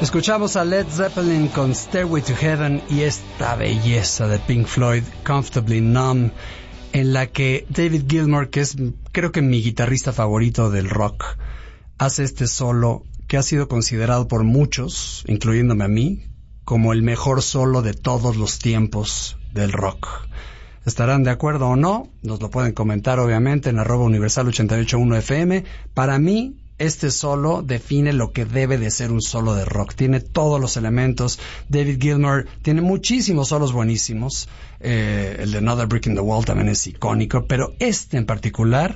Escuchamos a Led Zeppelin con Stairway to Heaven y esta belleza de Pink Floyd, Comfortably Numb, en la que David Gilmour, que es creo que mi guitarrista favorito del rock, hace este solo que ha sido considerado por muchos, incluyéndome a mí, como el mejor solo de todos los tiempos del rock. ¿Estarán de acuerdo o no? Nos lo pueden comentar obviamente en @universal881fm. Para mí, este solo define lo que debe de ser un solo de rock. Tiene todos los elementos. David Gilmour tiene muchísimos solos buenísimos. El de Another Brick in the Wall también es icónico, pero este en particular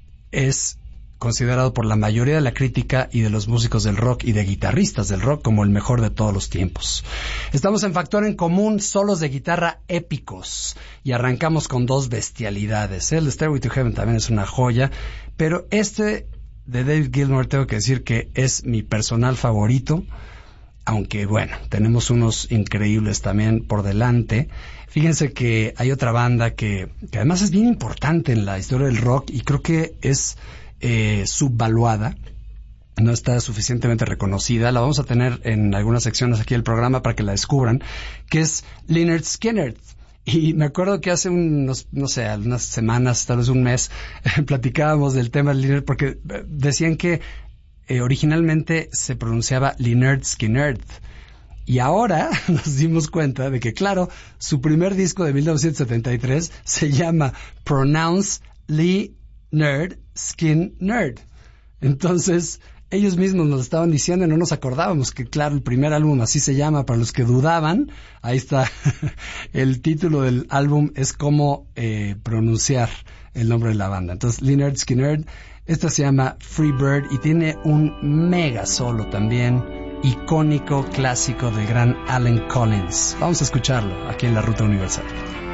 es considerado por la mayoría de la crítica y de los músicos del rock y de guitarristas del rock como el mejor de todos los tiempos. Estamos en Factor en Común, solos de guitarra épicos, y arrancamos con dos bestialidades. El de Stairway to Heaven también es una joya, pero este de David Gilmour tengo que decir que es mi personal favorito, aunque bueno, tenemos unos increíbles también por delante. Fíjense que hay otra banda que además es bien importante en la historia del rock y creo que es subvaluada, no está suficientemente reconocida. La vamos a tener en algunas secciones aquí del programa para que la descubran, que es Lynyrd Skynyrd. Y me acuerdo que hace unas semanas, tal vez un mes, platicábamos del tema de Lynyrd, porque decían que originalmente se pronunciaba Lynyrd Skynyrd. Y ahora nos dimos cuenta de que, claro, su primer disco de 1973 se llama Pronounce Lynyrd Skynyrd. Entonces, ellos mismos nos estaban diciendo y no nos acordábamos que, claro, el primer álbum así se llama. Para los que dudaban, ahí está. El título del álbum es cómo pronunciar el nombre de la banda. Entonces, Lynyrd Skynyrd, esta se llama Free Bird y tiene un mega solo también, icónico, clásico del gran Allen Collins. Vamos a escucharlo aquí en la Ruta Universal.